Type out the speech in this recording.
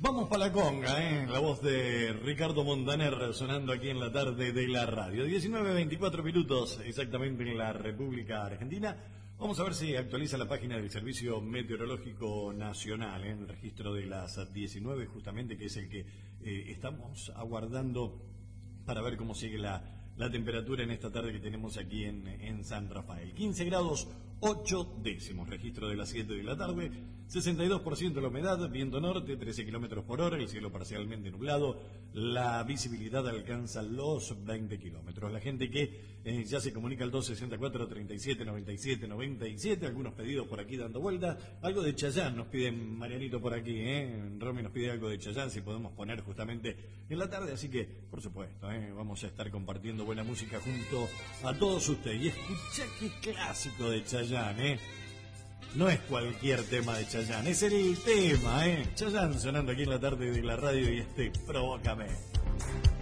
Vamos para la conga, la voz de Ricardo Montaner sonando aquí en la tarde de la radio. 19:24 minutos exactamente en la República Argentina. Vamos a ver si actualiza la página del Servicio Meteorológico Nacional, en el registro de las 19 justamente, que es el que estamos aguardando para ver cómo sigue la temperatura en esta tarde que tenemos aquí en San Rafael. 15 grados 8 décimos, registro de las 7 de la tarde, 62% la humedad, viento norte, 13 kilómetros por hora, el cielo parcialmente nublado, la visibilidad alcanza los 20 kilómetros. La gente que ya se comunica al 264-37-97-97, algunos pedidos por aquí dando vuelta, algo de Chayanne nos piden Marianito por aquí, Romy nos pide algo de Chayanne, si podemos poner justamente en la tarde, así que, por supuesto, vamos a estar compartiendo buena música junto a todos ustedes. Y escucha qué clásico de Chayanne, no es cualquier tema de Chayanne, es el tema, Chayanne sonando aquí en la tarde de la radio y Provócame.